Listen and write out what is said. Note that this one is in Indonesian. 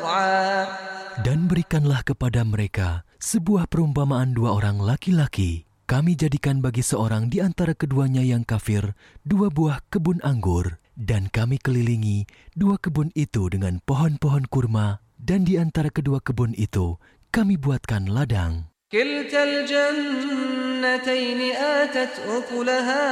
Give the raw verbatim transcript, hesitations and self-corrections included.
Dan berikanlah kepada mereka sebuah perumpamaan dua orang laki-laki. Kami jadikan bagi seorang di antara keduanya yang kafir dua buah kebun anggur, dan kami kelilingi dua kebun itu dengan pohon-pohon kurma, dan di antara kedua kebun itu kami buatkan ladang.